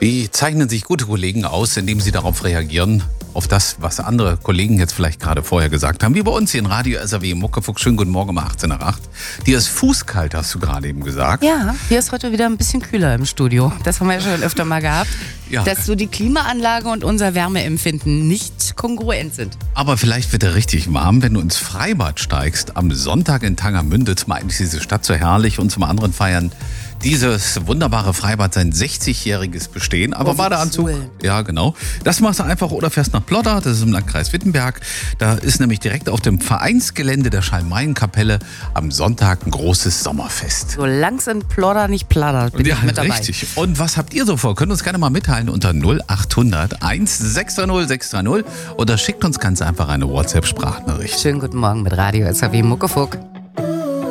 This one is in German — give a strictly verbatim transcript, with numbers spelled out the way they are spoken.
Wie zeichnen sich gute Kollegen aus, indem sie darauf reagieren, auf das, was andere Kollegen jetzt vielleicht gerade vorher gesagt haben? Wie bei uns hier in Radio S R W Muckefuck. Schönen guten Morgen um achtzehn nach acht. Dir ist fußkalt, hast du gerade eben gesagt. Ja, hier ist heute wieder ein bisschen kühler im Studio. Das haben wir ja schon öfter mal gehabt. Ja. Dass so die Klimaanlage und unser Wärmeempfinden nicht kongruent sind. Aber vielleicht wird er richtig warm, wenn du ins Freibad steigst. Am Sonntag in Tangermünde, zum einen ist diese Stadt so herrlich und zum anderen feiern dieses wunderbare Freibad sein sechzigjähriges Bestehen. Aber oh, Badeanzug, cool. Ja genau. Das machst du einfach oder fährst nach Plodder, das ist im Landkreis Wittenberg. Da ist nämlich direkt auf dem Vereinsgelände der Schalmeienkapelle am Sonntag ein großes Sommerfest. Solange es in Plodder nicht plattert, bin ja, ich mit dabei. Richtig. Und was habt ihr so vor? Könnt ihr uns gerne mal mitteilen unter null acht hundert eins sechs drei null sechs drei null oder schickt uns ganz einfach eine WhatsApp-Sprachnachricht. Schönen guten Morgen mit Radio S R W Muckefuck.